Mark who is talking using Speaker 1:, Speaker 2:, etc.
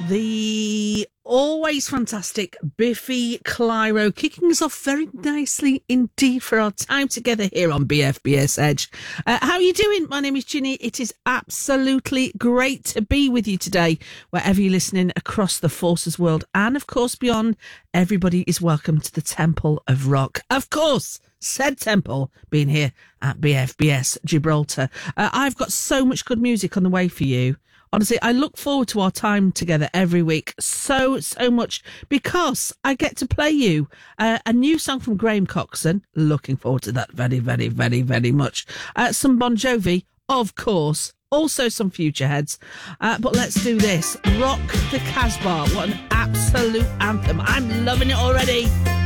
Speaker 1: The always fantastic Biffy Clyro kicking us off very nicely indeed for our time together here on BFBS Edge. How are you doing? My name is Ginny. It is absolutely great to be with you today, wherever you're listening across the Forces world and, of course, beyond. Everybody is welcome to the Temple of Rock. Of course, said temple being here at BFBS Gibraltar. I've got so much good music on the way for you. Honestly, I look forward to our time together every week so much because I get to play you a new song from Graham Coxon. Looking forward to that very much. Some Bon Jovi, of course. Also some Futureheads. But let's do this. Rock the Casbah. What an absolute anthem. I'm loving it already.